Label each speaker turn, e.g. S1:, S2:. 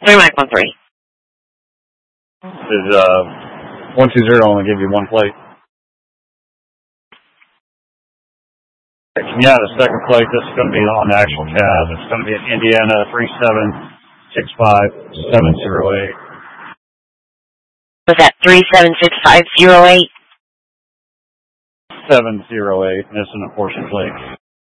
S1: 3 Mike 13.
S2: Is 120 only give you one plate? Yeah, the second plate, this is going to be on the actual cab. It's going to be an Indiana 3765708.
S1: Was that 376508?
S2: 708, and it's an apportioned plate.